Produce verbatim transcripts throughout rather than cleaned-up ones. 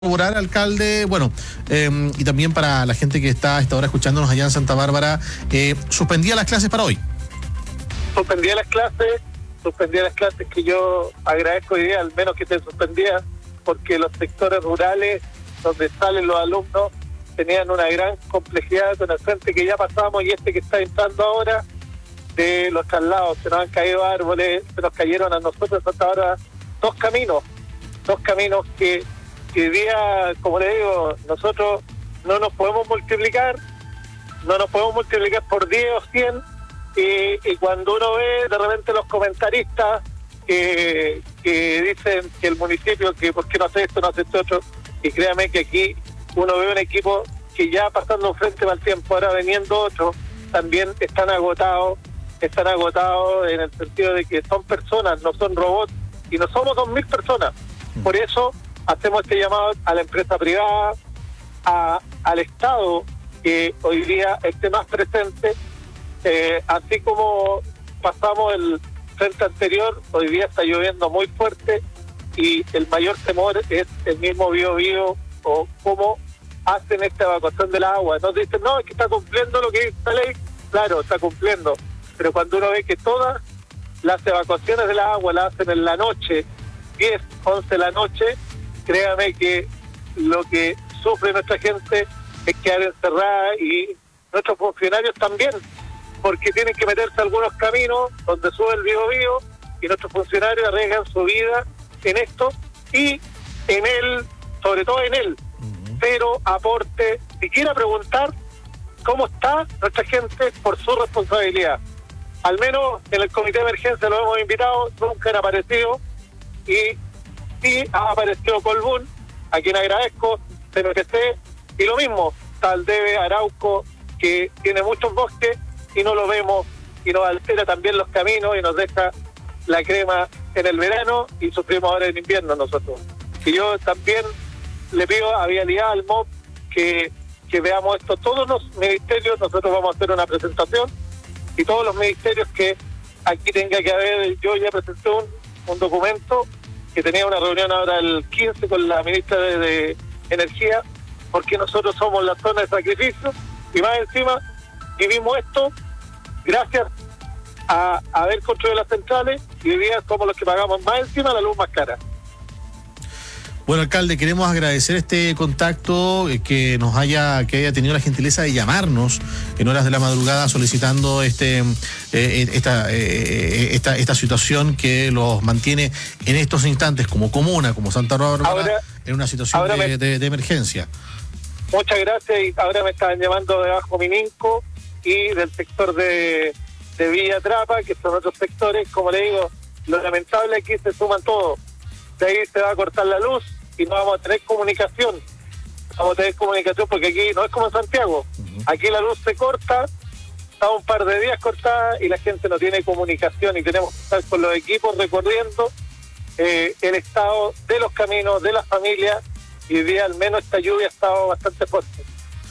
Corroborar, alcalde, bueno, eh, y también para la gente que está a esta hora escuchándonos allá en Santa Bárbara, eh, suspendía las clases para hoy. Suspendía las clases, suspendía las clases que yo agradezco hoy día, al menos que te suspendía, porque los sectores rurales donde salen los alumnos tenían una gran complejidad con el frente que ya pasamos y este que está entrando ahora de los traslados. Se nos han caído árboles, se nos cayeron a nosotros en Santa Bárbara dos caminos, dos caminos que que hoy día, como le digo, nosotros no nos podemos multiplicar, no nos podemos multiplicar por diez o cien, y, y cuando uno ve de repente los comentaristas que, que dicen que el municipio, que por qué no hace esto, no hace esto otro, y créame que aquí uno ve un equipo que ya pasando un frente para el tiempo, ahora veniendo otro, también están agotados, están agotados en el sentido de que son personas, no son robots, y no somos dos mil personas. Por eso hacemos este llamado a la empresa privada, a, al Estado, que hoy día esté más presente, eh, así como pasamos el frente anterior, hoy día está lloviendo muy fuerte y el mayor temor es el mismo Bío Bío o cómo hacen esta evacuación del agua. Nos dicen, no, es que está cumpliendo lo que dice la ley. Claro, está cumpliendo, pero cuando uno ve que todas las evacuaciones del agua las hacen en la noche, diez, once de la noche, créame que lo que sufre nuestra gente es quedar encerrada y nuestros funcionarios también, porque tienen que meterse a algunos caminos donde sube el Bío Bío y nuestros funcionarios arriesgan su vida en esto y en él, sobre todo en él, uh-huh. Pero aporte, si quiera preguntar cómo está nuestra gente por su responsabilidad. Al menos en el comité de emergencia lo hemos invitado, nunca han aparecido y sí ha aparecido Colbún, a quien agradezco, C N P C, y lo mismo, Taldeve, Arauco, que tiene muchos bosques y no lo vemos, y nos altera también los caminos y nos deja la crema en el verano y sufrimos ahora en invierno nosotros. Y yo también le pido a Vialidad, al M O P, que, que veamos esto, todos los ministerios, nosotros vamos a hacer una presentación, y todos los ministerios que aquí tenga que haber, yo ya presenté un, un documento, que tenía una reunión ahora el quince con la ministra de, de Energía, porque nosotros somos la zona de sacrificio, y más encima vivimos esto gracias a, a haber construido las centrales, y hoy día somos los que pagamos más encima la luz más cara. Bueno, alcalde, queremos agradecer este contacto, eh, que nos haya que haya tenido la gentileza de llamarnos en horas de la madrugada solicitando este eh, esta, eh, esta esta situación que los mantiene en estos instantes como comuna, como Santa Bárbara, ahora, en una situación de, me, de, de emergencia. Muchas gracias, y ahora me estaban llamando de Bajo Mininco y del sector de, de Villa Trapa, que son otros sectores. Como le digo, lo lamentable es que se suman todos. De ahí se va a cortar la luz y no vamos a tener comunicación. Vamos a tener comunicación porque aquí no es como en Santiago. Uh-huh. Aquí la luz se corta, está un par de días cortada y la gente no tiene comunicación y tenemos que estar con los equipos recorriendo eh, el estado de los caminos, de las familias, y hoy día al menos esta lluvia ha estado bastante fuerte.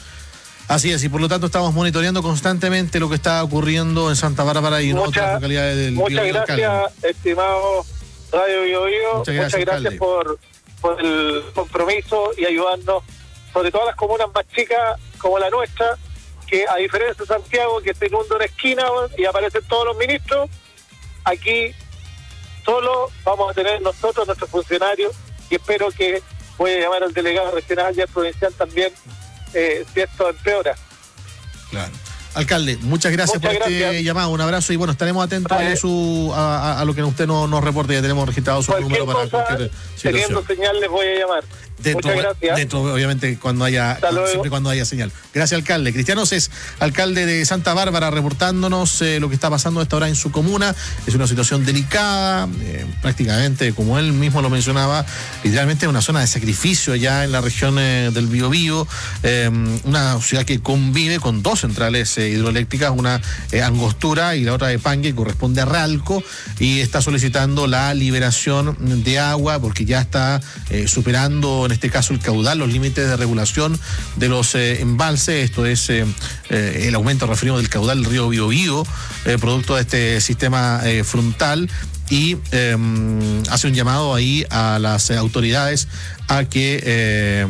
Así es, y por lo tanto estamos monitoreando constantemente lo que está ocurriendo en Santa Bárbara y en Mucha, otras localidades del Muchas Bío gracias, alcalde. Estimado Radio Bío Bío, muchas gracias, muchas gracias por, por el compromiso y ayudarnos, sobre todo a las comunas más chicas como la nuestra, que a diferencia de Santiago, que se inunda una esquina y aparecen todos los ministros, aquí solo vamos a tener nosotros, nuestros funcionarios, y espero que voy a llamar al delegado regional y al provincial también, eh, si esto empeora. Claro. Alcalde, muchas gracias muchas por gracias. este llamado, un abrazo y bueno, estaremos atentos a, su, a, a lo que usted nos no reporte, ya tenemos registrado su cualquier número para cualquier situación. Teniendo señal les voy a llamar. Dentro, muchas gracias. Dentro, obviamente, cuando haya, cuando, siempre cuando haya señal. Gracias, alcalde. Cristianos es alcalde de Santa Bárbara, reportándonos eh, lo que está pasando a esta hora en su comuna. Es una situación delicada, eh, prácticamente, como él mismo lo mencionaba, literalmente una zona de sacrificio allá en la región eh, del Bío Bío, eh, una ciudad que convive con dos centrales eh, hidroeléctricas, una eh, Angostura y la otra de Pangue, que corresponde a Ralco, y está solicitando la liberación de agua porque ya está eh, superando en este caso el caudal, los límites de regulación de los eh, embalses. Esto es eh, eh, el aumento referido del caudal del río Bío Bío, eh, producto de este sistema eh, frontal y eh, hace un llamado ahí a las autoridades a que eh,